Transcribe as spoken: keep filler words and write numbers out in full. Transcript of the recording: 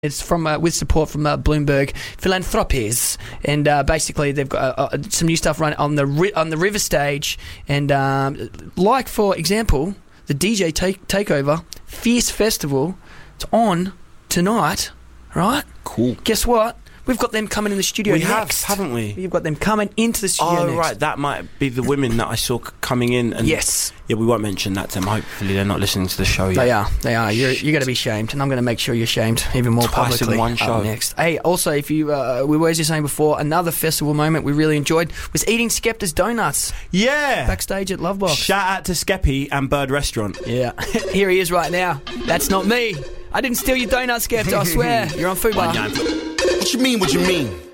It's from uh, with support from uh, Bloomberg Philanthropies, and uh, basically they've got uh, uh, some new stuff running on the ri- on the River stage, and um, like for example, the D J take- takeover Fierce Festival. It's on tonight, right? Cool. Guess what? We've got them coming in the studio we next. have, haven't we? We've got them coming into the studio Oh, next. right. That might be the women that I saw c- coming in. And Yes. Yeah, we won't mention that to them. Hopefully they're not listening to the show yet. They are. They are. You're, you're going to be shamed, and I'm going to make sure you're shamed even more Twice publicly. in one show. Up next. Hey, also, if you, uh, we were as you were saying before, another festival moment we really enjoyed was eating Skepta's donuts Yeah. backstage at Lovebox. Shout out to Skeppy and Bird Restaurant. Yeah. Here he is right now. That's not me. I didn't steal your donut, Skepta, I swear. You're on Food Bar. What you mean, what you mean?